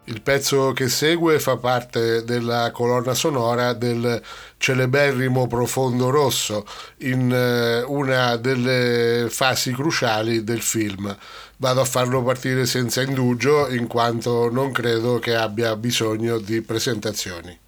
Il pezzo che segue fa parte della colonna sonora del celeberrimo Profondo Rosso, in una delle fasi cruciali del film. Vado a farlo partire senza indugio, in quanto non credo che abbia bisogno di presentazioni.